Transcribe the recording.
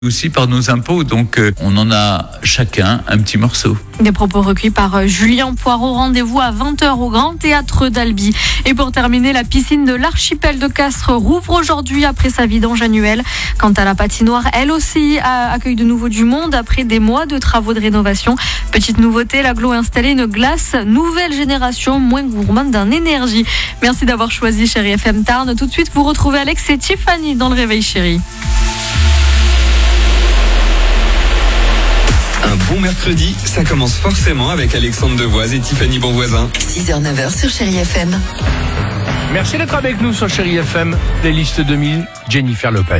aussi par nos impôts, donc on en a chacun un petit morceau. Des propos recueillis par Julien Poirot. Rendez-vous à 20h au Grand Théâtre d'Albi. Et pour terminer, la piscine de l'archipel de Castres rouvre aujourd'hui après sa vidange annuelle. Quant à la patinoire, elle aussi accueille de nouveau du monde après des mois de travaux de rénovation. Petite nouveauté, l'agglo a installé une glace nouvelle génération, moins gourmande en énergie. Merci d'avoir choisi Chérie FM Tarn. Tout de suite, vous retrouvez Alex et Tiffany dans le Réveil Chérie. Un bon mercredi, ça commence forcément avec Alexandre Devoise et Tiffany Bonvoisin. 6h-9h sur Chérie FM. Merci d'être avec nous sur Chérie FM, playlist 2000, Jennifer Lopez.